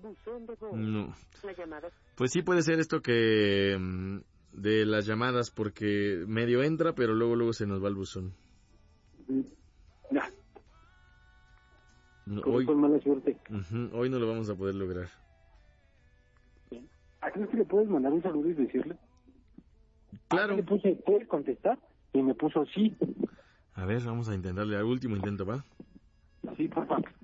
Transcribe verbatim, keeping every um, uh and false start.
Buzón de voz. No. La llamada. Pues sí puede ser esto que mm, de las llamadas, porque medio entra, pero luego luego se nos va el buzón. Ya. No, Con, hoy, con mala suerte. uh-huh, hoy no lo vamos a poder lograr. ¿A crees que le puedes mandar un saludo y decirle? Claro. Ah, le puse, ¿puedes contestar? Y me puso sí. A ver, vamos a intentarle al último intento, ¿va? Sí, papá.